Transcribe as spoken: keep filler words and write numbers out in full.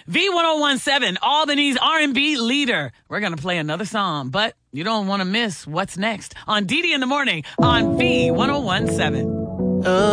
V ten seventeen, Albany's R and B leader. We're going to play another song, but you don't want to miss what's next on D D in the Morning on V ten seventeen.